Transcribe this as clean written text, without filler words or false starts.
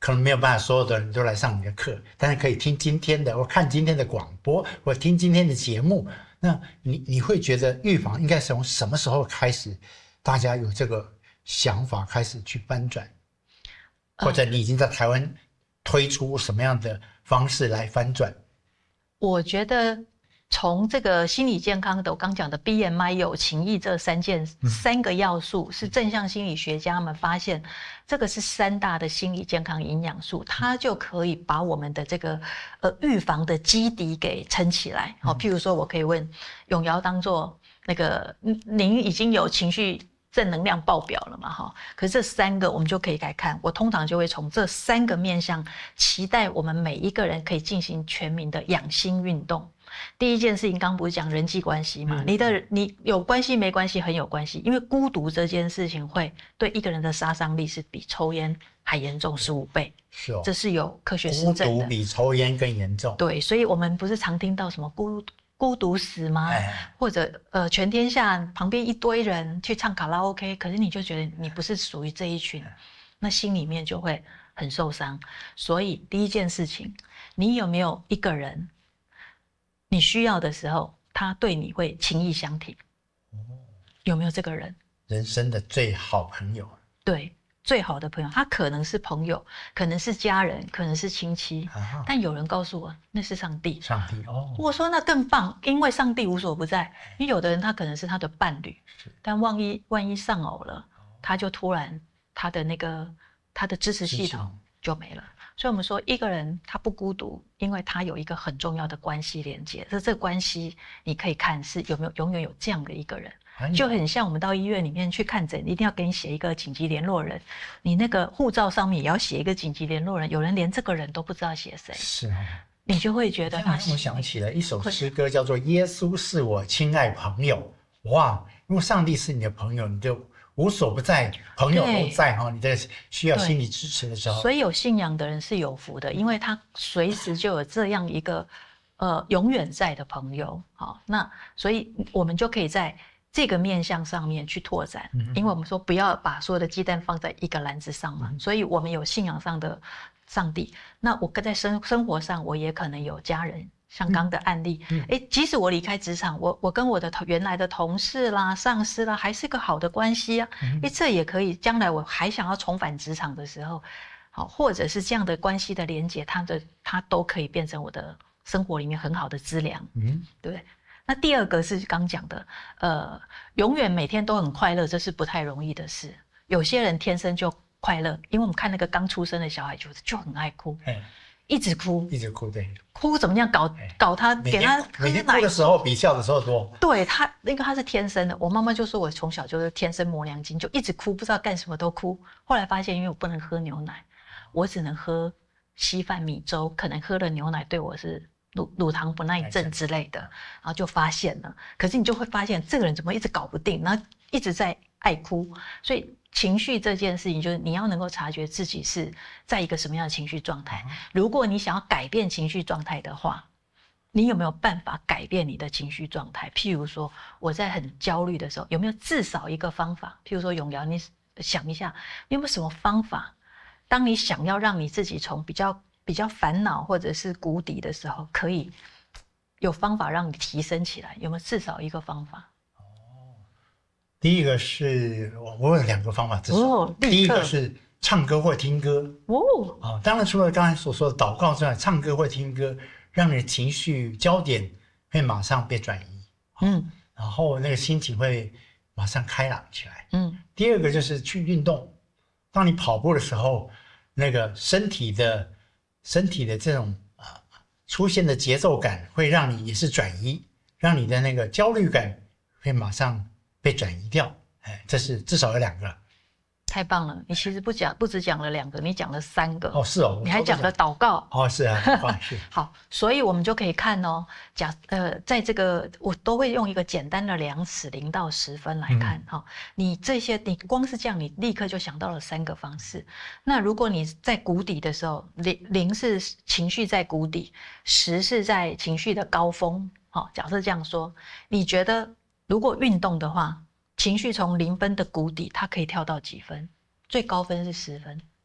可能没有办法所有的人都来上你的课，但是可以听今天的或看今天的广播或听今天的节目。那你会觉得预防应该从什么时候开始大家有这个想法开始去翻转，或者你已经在台湾推出什么样的方式来翻转？ 我觉得从这个心理健康的我刚讲的 BMI 友情谊这三个要素，是正向心理学家们发现这个是3大的心理健康营养素，它就可以把我们的这个预防的基底给撑起来。譬如说我可以问永尧当作那个您已经有情绪正能量爆表了嘛？可是这3个我们就可以来看，我通常就会从这3个面向期待我们每一个人可以进行全民的养心运动。第一件事情，刚不是讲人际关系嘛？你有关系没关系很有关系，因为孤独这件事情会对一个人的杀伤力是比抽烟还严重15倍， 是哦， 这是有科学实证的。 孤独比抽烟更严重。 对，所以我们不是常听到什么孤独死吗？或者全天下旁边一堆人去唱卡拉 OK， 可是你就觉得你不是属于这一群，那心里面就会很受伤。所以第一件事情，你有没有一个人，你需要的时候，他对你会情义相挺？有没有这个人？ 人生的最好朋友。 对。最好的朋友，他可能是朋友，可能是家人，可能是亲戚，但有人告诉我那是上帝。 上帝哦， 我说那更棒，因为上帝无所不在。因为有的人他可能是他的伴侣，但万一丧偶了，他就突然他的支持系统就没了。所以我们说一个人他不孤独，因为他有一个很重要的关系连接。这个关系你可以看是有没有永远有这样的一个人。就很像我们到医院里面去看诊，一定要给你写一个紧急联络人，你那个护照上面也要写一个紧急联络人，有人连这个人都不知道写谁， 是哦， 你就会觉得他。 我想起了一首诗歌，叫做《耶稣是我亲爱朋友》。哇，因为上帝是你的朋友，你就无所不在，朋友都在哈。你在需要心理支持的时候， 所以有信仰的人是有福的，因为他随时就有这样一个永远在的朋友。好，那所以我们就可以在这个面向上面去拓展，因为我们说不要把所有的鸡蛋放在一个篮子上嘛，所以我们有信仰上的上帝。那我在生活上，我也可能有家人，像刚的案例，即使我离开职场，我跟我的原来的同事啦、上司啦，还是个好的关系啊，这也可以，将来我还想要重返职场的时候，好，或者是这样的关系的连结，它都可以变成我的生活里面很好的资粮，对不对？那第二个是刚讲的，永远每天都很快乐，这是不太容易的事。有些人天生就快乐，因为我们看那个刚出生的小孩就很爱哭，一直哭， 对， 哭怎么样搞他，给他每天哭的时候比笑的时候多。 对他，因为他是天生的。我妈妈就说我从小就是天生磨娘精，就一直哭，不知道干什么都哭。后来发现，因为我不能喝牛奶，我只能喝稀饭米粥，可能喝了牛奶对我是乳糖不耐症之类的，然后就发现了。可是你就会发现这个人怎么一直搞不定，然后一直在爱哭。所以情绪这件事情，就是你要能够察觉自己是在一个什么样的情绪状态。如果你想要改变情绪状态的话，你有没有办法改变你的情绪状态？譬如说我在很焦虑的时候，有没有至少一个方法？譬如说永尧，你想一下，你有没有什么方法，当你想要让你自己从比较烦恼或者是谷底的时候，可以有方法让你提升起来？有没有至少一个方法？ 第一个是我有2个方法，至少第一个是唱歌或听歌当然除了刚才所说的祷告之外，唱歌或听歌让你的情绪焦点会马上被转移，然后那个心情会马上开朗起来。第二个就是去运动，当你跑步的时候，那个身体的这种出现的节奏感会让你也是转移，让你的那个焦虑感会马上被转移掉。这是至少有2个。 太棒了！你其实不只讲了2个，你讲了3个。 是哦， 你还讲了祷告。 是啊，是。 好，所以我们就可以看哦，在这个我都会用一个简单的量尺0到10分来看。你光是这样，你立刻就想到了3个方式。那如果你在谷底的时候，0是情绪在谷底，10是在情绪的高峰。假设这样说，你觉得如果运动的话，情绪从0分的谷底，它可以跳到几分？最高分是10分。